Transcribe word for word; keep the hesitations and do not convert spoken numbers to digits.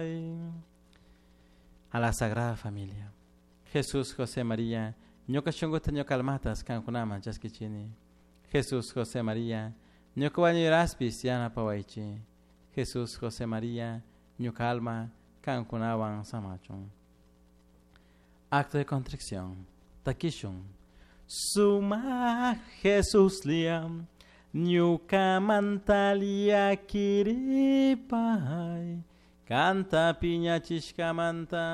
A la Sagrada Familia. Jesús, José, María, ñoka shungo taño calmatas cancunaman chaskichini. Jesús, José, María, ñoka baño raspis yana pawaichi. Jesús, José, María, ñoka alma cancunaban samachon. Acto de contrición. Takishun. Suma Jesús liam. Ñuka mantalia kiripai. Canta piña chishkamanta.